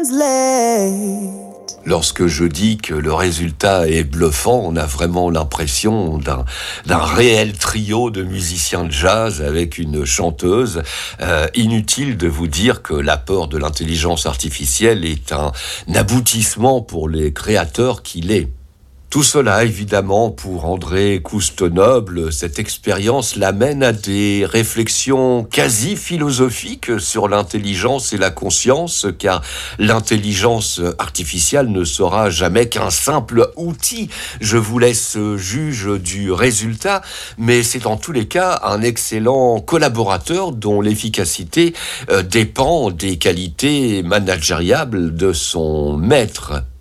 Lorsque je dis que le résultat est bluffant, on a vraiment l'impression d'un réel trio de musiciens de jazz avec une chanteuse. Inutile de vous dire que l'apport de l'intelligence artificielle est un aboutissement pour les créateurs qu'il est. Tout cela, évidemment, pour André Couste-Noble, cette expérience l'amène à des réflexions quasi philosophiques sur l'intelligence et la conscience, car l'intelligence artificielle ne sera jamais qu'un simple outil. Je vous laisse juge du résultat, mais c'est en tous les cas un excellent collaborateur dont l'efficacité dépend des qualités managériables de son maître.